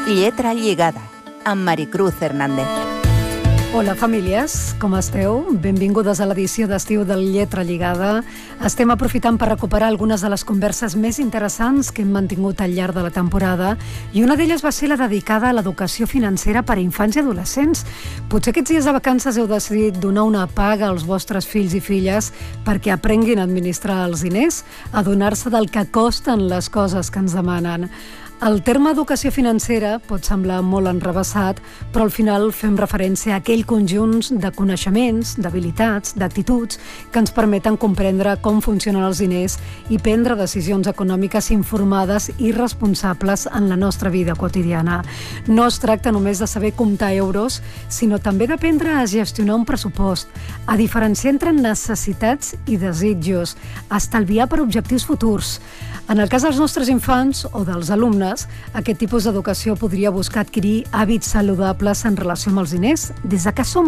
Lletra lligada, amb Maricruz Hernández. Hola famílies, com esteu? Benvingudes a l'edició d'estiu del Lletra Lligada. Estem aprofitant per recuperar algunes de les converses més interessants que hem mantingut al llarg de la temporada i una d'elles va ser la dedicada a l'educació financera per a infants i adolescents. Potser aquests dies de vacances heu decidit donar una paga als vostres fills i filles perquè aprenguin a administrar els diners, a adonar-se del que costen les coses que ens demanen. El terme educació financera pot semblar molt enrevessat, però al final fem referència a aquell conjunt de coneixements, d'habilitats, d'actituds que ens permeten comprendre com funcionen els diners i prendre decisions econòmiques informades i responsables en la nostra vida quotidiana. No es tracta només de saber comptar euros, sinó també d'aprendre a gestionar un pressupost, a diferenciar entre necessitats i desitjos, a estalviar per objectius futurs. En el cas dels nostres infants o dels alumnes, aquest tipus d'educació podria buscar adquirir hàbits saludables en relació amb els diners des de que som